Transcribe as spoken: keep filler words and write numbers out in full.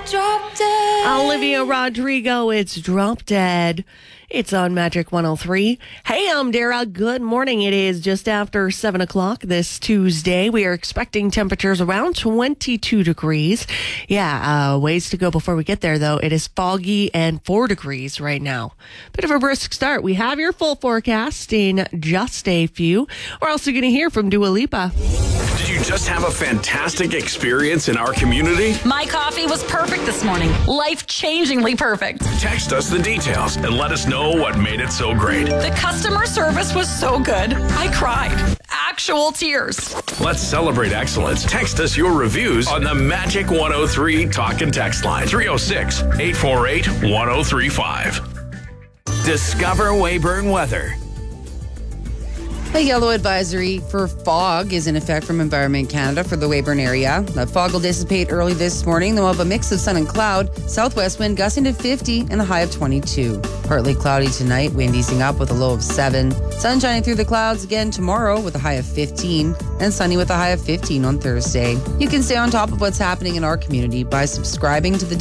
Drop Dead. Olivia Rodrigo, it's Drop Dead. It's on Magic one oh three. Hey, I'm Dara. Good morning. It is just after seven o'clock this Tuesday. We are expecting temperatures around twenty-two degrees. Yeah, uh, ways to go before we get there, though. It is foggy and four degrees right now. Bit of a brisk start. We have your full forecast in just a few. We're also going to hear from Dua Lipa. Did you just have a fantastic experience in our community? My coffee was perfect this morning. Life-changingly perfect. Text us the details and let us know what made it so great. The customer service was so good. I cried. Actual tears. Let's celebrate excellence. Text us your reviews on the Magic one oh three Talk and Text line. three oh six, eight four eight, one oh three five. Discover Weyburn weather. A yellow advisory for fog is in effect from Environment Canada for the Weyburn area. The fog will dissipate early this morning. Then we'll have a mix of sun and cloud. Southwest wind gusting to fifty and a high of twenty-two. Partly cloudy tonight, wind easing up with a low of seven. Sun shining through the clouds again tomorrow with a high of fifteen. And sunny with a high of fifteen on Thursday. You can stay on top of what's happening in our community by subscribing to the